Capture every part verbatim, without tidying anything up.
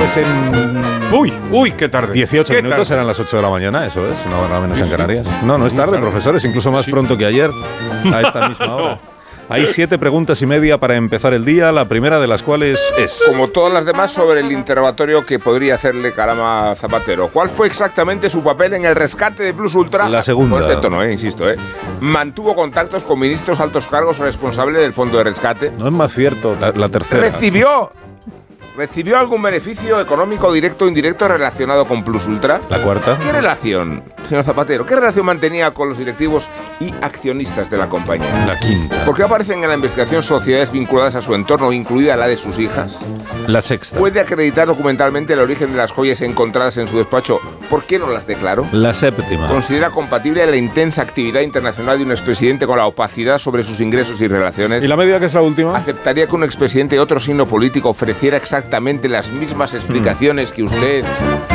Pues en... Uy, uy, qué tarde. dieciocho ¿Qué minutos tarde? Eran las ocho de la mañana, eso es, una hora menos en Canarias. No, no es tarde, tarde. profesores, incluso más Sí. pronto que ayer, a esta misma hora. Hay siete preguntas y media para empezar el día, la primera de las cuales es... Como todas las demás, sobre el interrogatorio que podría hacerle Calama a Zapatero. ¿Cuál fue exactamente su papel en el rescate de Plus Ultra? La segunda. Con este tono, eh, insisto. Eh. Mantuvo contactos con ministros, altos cargos responsables del fondo de rescate. No es más cierto, la, la tercera. ¿Recibió, ¿Recibió algún beneficio económico directo o indirecto relacionado con Plus Ultra? La cuarta. ¿Qué relación, señor Zapatero, qué relación mantenía con los directivos y accionistas de la compañía? La quinta. ¿Por qué aparecen en la investigación sociedades vinculadas a su entorno, incluida la de sus hijas? La sexta. ¿Puede acreditar documentalmente el origen de las joyas encontradas en su despacho? ¿Por qué no las declaró? La séptima. ¿Considera compatible la intensa actividad internacional de un expresidente con la opacidad sobre sus ingresos y relaciones? ¿Y la media, que es la última? ¿Aceptaría que un expresidente de otro signo político ofreciera exactamente las mismas explicaciones que usted?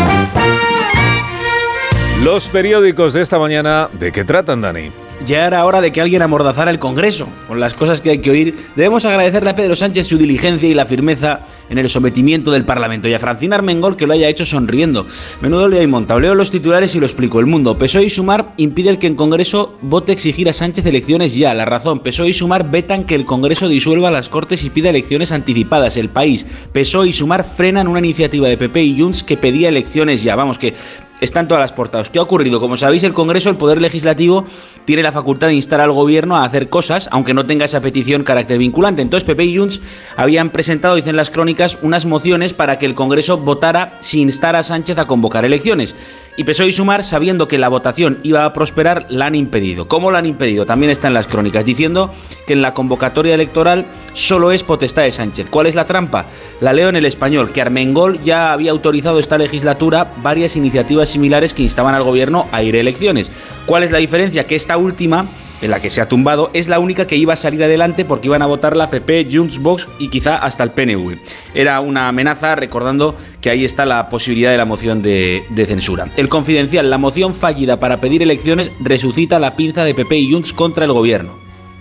Los periódicos de esta mañana, ¿de qué tratan, Dani? Ya era hora de que alguien amordazara el Congreso, con las cosas que hay que oír. Debemos agradecerle a Pedro Sánchez su diligencia y la firmeza en el sometimiento del Parlamento, y a Francina Armengol que lo haya hecho sonriendo. Menudo lío hay montado. Leo los titulares y lo explico. El Mundo. P S O E y Sumar impiden que el Congreso vote exigir a Sánchez elecciones ya. La Razón. P S O E y Sumar vetan que el Congreso disuelva las Cortes y pida elecciones anticipadas. El País. P S O E y Sumar frenan una iniciativa de P P y Junts que pedía elecciones ya. Vamos, que están todas las portadas. ¿Qué ha ocurrido? Como sabéis, el Congreso, el Poder Legislativo, tiene la facultad de instar al Gobierno a hacer cosas, aunque no tenga esa petición carácter vinculante. Entonces, P P y Junts habían presentado, dicen las crónicas, unas mociones para que el Congreso votara si instara a Sánchez a convocar elecciones. Y P S O E y Sumar, sabiendo que la votación iba a prosperar, la han impedido. ¿Cómo la han impedido? También está en las crónicas, diciendo que en la convocatoria electoral solo es potestad de Sánchez. ¿Cuál es la trampa? La leo en El Español, que Armengol ya había autorizado esta legislatura varias iniciativas similares que instaban al Gobierno a ir a elecciones. ¿Cuál es la diferencia? Que esta última, en la que se ha tumbado, es la única que iba a salir adelante porque iban a votar la P P, Junts, Vox y quizá hasta el P N V. Era una amenaza, recordando que ahí está la posibilidad de la moción de, de censura. El Confidencial, la moción fallida para pedir elecciones resucita la pinza de P P y Junts contra el Gobierno.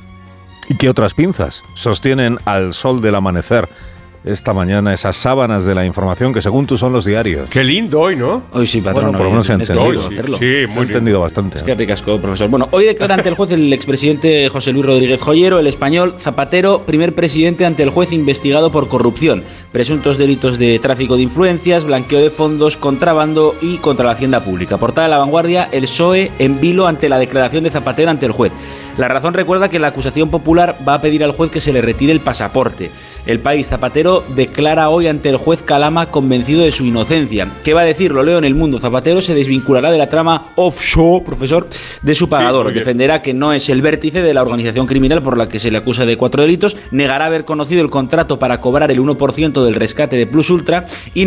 ¿Y qué otras pinzas sostienen al sol del amanecer esta mañana esas sábanas de la información que, según tú, son los diarios? Qué lindo hoy, ¿no? Hoy sí, patrón. Bueno, por lo menos se ha es que entendido. hay que hacerlo. Sí, muy He lindo. entendido bastante. Es que ricasco, profesor. Bueno, hoy declara ante el juez el expresidente José Luis Rodríguez Joyero. El Español. Zapatero, primer presidente ante el juez investigado por corrupción, presuntos delitos de tráfico de influencias, blanqueo de fondos, contrabando y contra la hacienda pública. Portada de La Vanguardia, el P S O E en vilo ante la declaración de Zapatero ante el juez. La Razón recuerda que la acusación popular va a pedir al juez que se le retire el pasaporte. El País. Zapatero declara hoy ante el juez Calama convencido de su inocencia. ¿Qué va a decir? Lo leo en El Mundo. Zapatero se desvinculará de la trama offshore, profesor, de su pagador. Sí, Defenderá que no es el vértice de la organización criminal por la que se le acusa de cuatro delitos. Negará haber conocido el contrato para cobrar el uno por ciento del rescate de Plus Ultra y